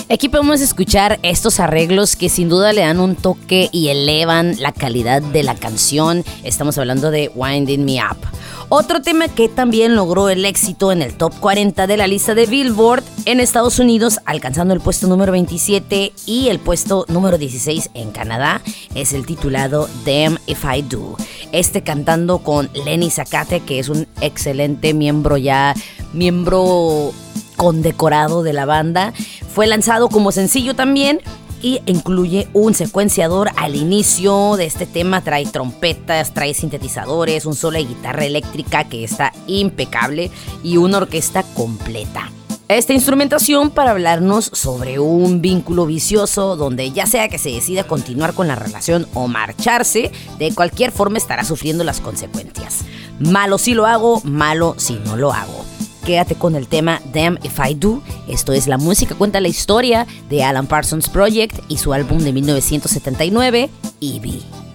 Aquí podemos escuchar estos arreglos que sin duda le dan un toque y elevan la calidad de la canción. Estamos hablando de Winding Me Up. Otro tema que también logró el éxito en el top 40 de la lista de Billboard en Estados Unidos, alcanzando el puesto número 27 y el puesto número 16 en Canadá, es el titulado Damn If I Do. Cantando con Lenny Zacate, que es un excelente miembro condecorado de la banda. Fue lanzado como sencillo también y incluye un secuenciador al inicio de este tema. Trae trompetas, trae sintetizadores, un solo de guitarra eléctrica que está impecable y una orquesta completa. Esta instrumentación para hablarnos sobre un vínculo vicioso donde ya sea que se decida continuar con la relación o marcharse, de cualquier forma estará sufriendo las consecuencias. Malo si lo hago, malo si no lo hago. Quédate con el tema Damn If I Do. Esto es la música, cuenta la historia de Alan Parsons Project y su álbum de 1979, Evie.